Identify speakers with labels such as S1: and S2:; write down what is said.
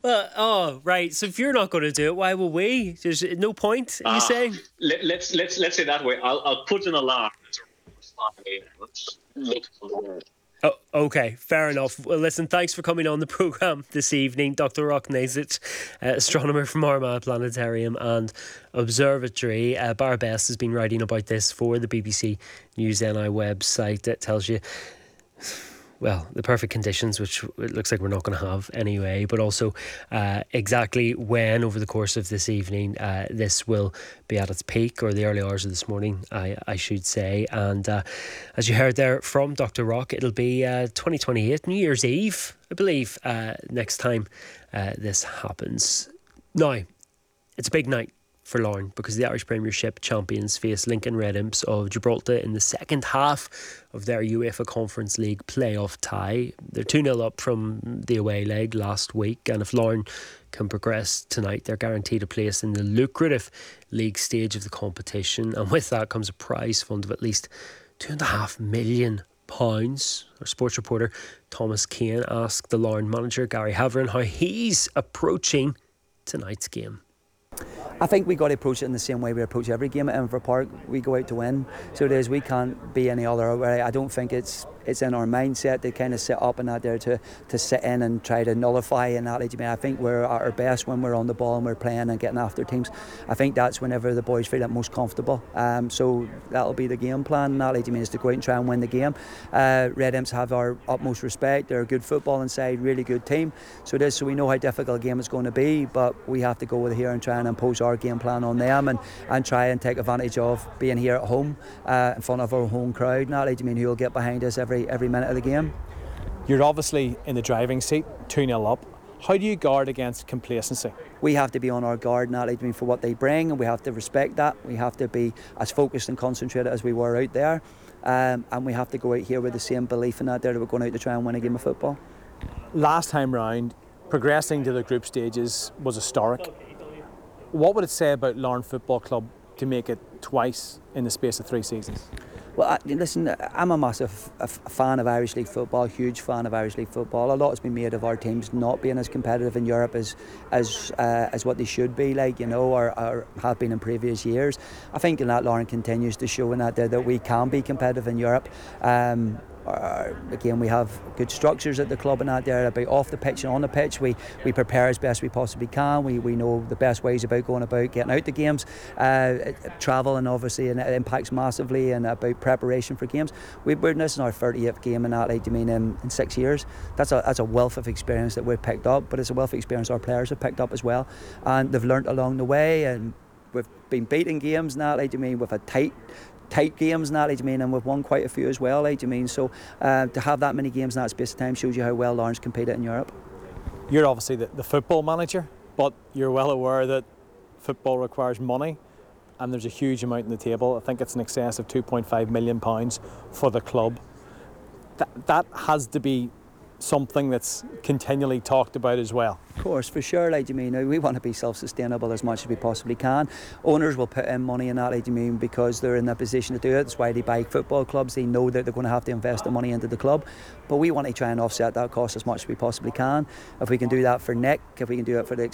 S1: Well, oh, right. So if you're not going to do it, why will we? There's no point, are you saying?
S2: Let's say that way. I'll put an alarm.
S1: Oh, okay, fair enough. Well, listen, thanks for coming on the programme this evening. Dr. Rock Nazich, astronomer from Armagh Planetarium and Observatory. Bar Best has been writing about this for the BBC News NI website. It tells you, well, the perfect conditions, which it looks like we're not going to have anyway, but also exactly when over the course of this evening this will be at its peak, or the early hours of this morning, I should say. And as you heard there from Dr. Rock, it'll be 2028, New Year's Eve, I believe, next time this happens. Now, it's a big night for Larne because the Irish Premiership champions face Lincoln Red Imps of Gibraltar in the second half of their UEFA Conference League playoff tie. They're 2-0 up from the away leg last week, and if Larne can progress tonight, they're guaranteed a place in the lucrative league stage of the competition, and with that comes a prize fund of at least £2.5 million. Our sports reporter Thomas Keane asked the Larne manager Gary Haverin how he's approaching tonight's game.
S3: I think we got to approach it in the same way we approach every game at Inver Park. We go out to win. So it is, we can't be any other way. I don't think it's in our mindset to kind of sit up and out there to sit in and try to nullify and that. I think we're at our best when we're on the ball and we're playing and getting after teams. I think that's whenever the boys feel at most comfortable. So that'll be the game plan. That is to go out and try and win the game. Red Imps have our utmost respect. They're a good football inside, really good team. So it is, so we know how difficult a game it's going to be, but we have to go with here and try and impose our game plan on them and try and take advantage of being here at home in front of our home crowd. Who will get behind us every minute of the game.
S4: You're obviously in the driving seat, 2-0 up. How do you guard against complacency?
S3: We have to be on our guard for what they bring, and we have to respect that. We have to be as focused and concentrated as we were out there, and we have to go out here with the same belief in that we're going out to try and win a game of football.
S4: Last time round, progressing to the group stages was historic. What would it say about Larne Football Club to make it twice in the space of 3 seasons?
S3: Well, listen, I'm a massive fan of Irish League football, huge fan of Irish League football. A lot has been made of our teams not being as competitive in Europe as what they should be, or have been in previous years. I think that Larne continues to show in that we can be competitive in Europe. Again, we have good structures at the club and about off the pitch and on the pitch. We prepare as best we possibly can. We know the best ways about going about getting out the games. Travel and obviously and it impacts massively and about preparation for games. This is our 30th game in 6 years. That's a wealth of experience that we've picked up, but it's a wealth of experience our players have picked up as well, and they've learnt along the way, and we've been beating games now. With a tight games and we've won quite a few as well. So to have that many games in that space of time shows you how well Larne's competed in Europe.
S4: You're obviously the football manager, but you're well aware that football requires money, and there's a huge amount on the table. I think it's in excess of £2.5 million for the club. That has to be something that's continually talked about as well.
S3: Of course, for sure, we want to be self-sustainable as much as we possibly can. Owners will put in money in that, because they're in that position to do it. That's why they buy football clubs. They know that they're going to have to invest the money into the club, but we want to try and offset that cost as much as we possibly can. If we can do that for Nick, if we can do it for the